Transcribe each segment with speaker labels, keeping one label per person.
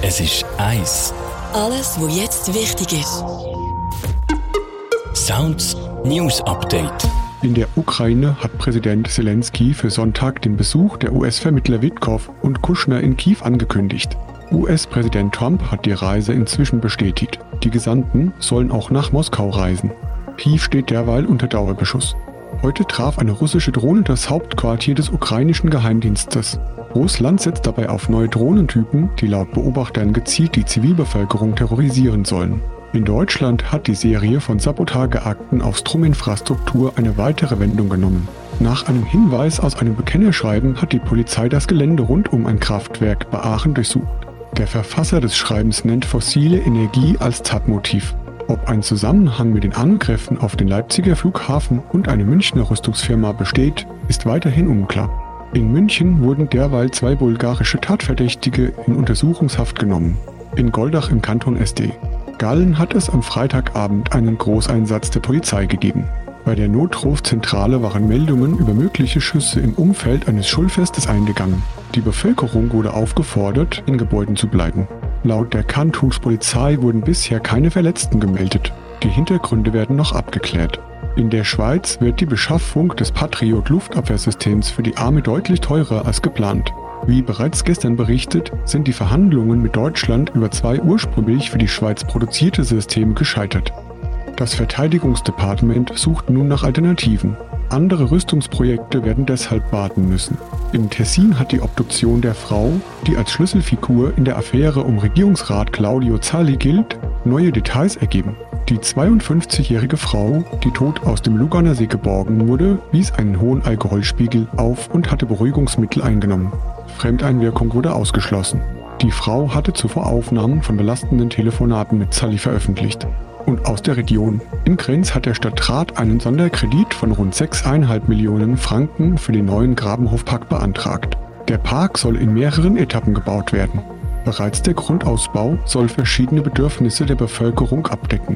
Speaker 1: Es ist eins.
Speaker 2: Alles, was jetzt wichtig ist.
Speaker 1: Sounds News Update.
Speaker 3: In der Ukraine hat Präsident Zelensky für Sonntag den Besuch der US-Vermittler Witkow und Kushner in Kiew angekündigt. US-Präsident Trump hat die Reise inzwischen bestätigt. Die Gesandten sollen auch nach Moskau reisen. Kiew steht derweil unter Dauerbeschuss. Heute traf eine russische Drohne das Hauptquartier des ukrainischen Geheimdienstes. Russland setzt dabei auf neue Drohnentypen, die laut Beobachtern gezielt die Zivilbevölkerung terrorisieren sollen. In Deutschland hat die Serie von Sabotageakten auf Strominfrastruktur eine weitere Wendung genommen. Nach einem Hinweis aus einem Bekennerschreiben hat die Polizei das Gelände rund um ein Kraftwerk bei Aachen durchsucht. Der Verfasser des Schreibens nennt fossile Energie als Tatmotiv. Ob ein Zusammenhang mit den Angriffen auf den Leipziger Flughafen und eine Münchner Rüstungsfirma besteht, ist weiterhin unklar. In München wurden derweil 2 bulgarische Tatverdächtige in Untersuchungshaft genommen. In Goldach im Kanton SD. Gallen hat es am Freitagabend einen Großeinsatz der Polizei gegeben. Bei der Notrufzentrale waren Meldungen über mögliche Schüsse im Umfeld eines Schulfestes eingegangen. Die Bevölkerung wurde aufgefordert, in Gebäuden zu bleiben. Laut der Kantonspolizei wurden bisher keine Verletzten gemeldet. Die Hintergründe werden noch abgeklärt. In der Schweiz wird die Beschaffung des Patriot-Luftabwehrsystems für die Army deutlich teurer als geplant. Wie bereits gestern berichtet, sind die Verhandlungen mit Deutschland über 2 ursprünglich für die Schweiz produzierte Systeme gescheitert. Das Verteidigungsdepartement sucht nun nach Alternativen. Andere Rüstungsprojekte werden deshalb warten müssen. Im Tessin hat die Obduktion der Frau, die als Schlüsselfigur in der Affäre um Regierungsrat Claudio Zalli gilt, neue Details ergeben. Die 52-jährige Frau, die tot aus dem Luganer See geborgen wurde, wies einen hohen Alkoholspiegel auf und hatte Beruhigungsmittel eingenommen. Fremdeinwirkung wurde ausgeschlossen. Die Frau hatte zuvor Aufnahmen von belastenden Telefonaten mit Zalli veröffentlicht. Und aus der Region. In Grenz hat der Stadtrat einen Sonderkredit von rund 6,5 Millionen Franken für den neuen Grabenhofpark beantragt. Der Park soll in mehreren Etappen gebaut werden. Bereits der Grundausbau soll verschiedene Bedürfnisse der Bevölkerung abdecken.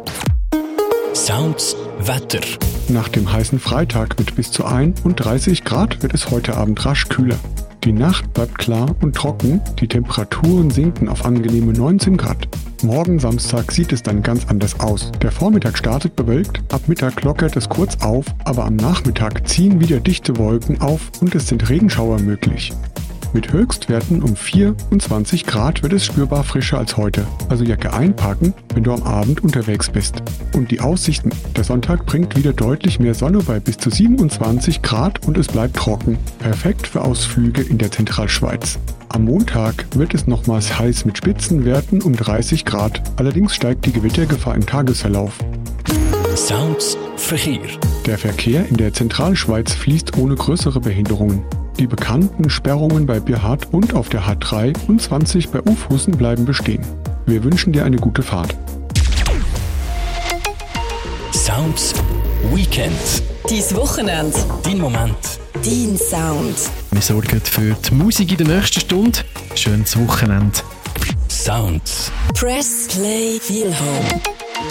Speaker 1: Sounds Wetter.
Speaker 3: Nach dem heißen Freitag mit bis zu 31 Grad wird es heute Abend rasch kühler. Die Nacht bleibt klar und trocken, die Temperaturen sinken auf angenehme 19 Grad. Morgen Samstag sieht es dann ganz anders aus. Der Vormittag startet bewölkt, ab Mittag lockert es kurz auf, aber am Nachmittag ziehen wieder dichte Wolken auf und es sind Regenschauer möglich. Mit Höchstwerten um 24 Grad wird es spürbar frischer als heute, also Jacke einpacken, wenn du am Abend unterwegs bist. Und die Aussichten, der Sonntag bringt wieder deutlich mehr Sonne bei bis zu 27 Grad und es bleibt trocken. Perfekt für Ausflüge in der Zentralschweiz. Am Montag wird es nochmals heiß mit Spitzenwerten um 30 Grad, allerdings steigt die Gewittergefahr im Tagesverlauf.
Speaker 1: Sounds Verkehr.
Speaker 3: Der Verkehr in der Zentralschweiz fließt ohne größere Behinderungen. Die bekannten Sperrungen bei Bierhardt und auf der H3 und 20 bei Ufhusen bleiben bestehen. Wir wünschen dir eine gute Fahrt.
Speaker 1: Sounds Weekend.
Speaker 2: Dein Wochenende.
Speaker 1: Dein Moment.
Speaker 2: Dein Sound.
Speaker 4: Wir sorgen für die Musik in der nächsten Stunde. Schönes Wochenende.
Speaker 1: Sounds.
Speaker 2: Press Play Feel Home.